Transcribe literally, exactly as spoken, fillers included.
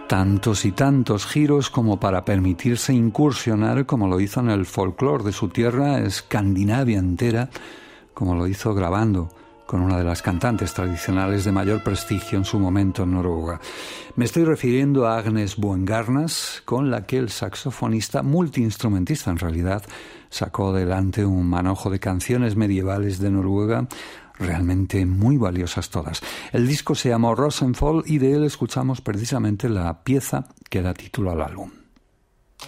tantos y tantos giros como para permitirse incursionar, como lo hizo en el folclore de su tierra, Escandinavia entera, como lo hizo grabando con una de las cantantes tradicionales de mayor prestigio en su momento en Noruega. Me estoy refiriendo a Agnes Buengarnas, con la que el saxofonista, multiinstrumentista en realidad, sacó adelante un manojo de canciones medievales de Noruega, realmente muy valiosas todas. El disco se llamó Rosenfold y de él escuchamos precisamente la pieza que da título al álbum.